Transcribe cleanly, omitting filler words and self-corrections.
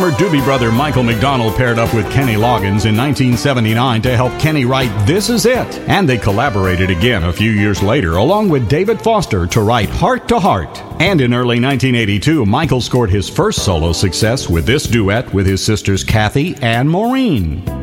Former Doobie Brother Michael McDonald paired up with Kenny Loggins in 1979 to help Kenny write This Is It. And they collaborated again a few years later, along with David Foster, to write Heart to Heart. And in early 1982, Michael scored his first solo success with this duet with his sisters Kathy and Maureen.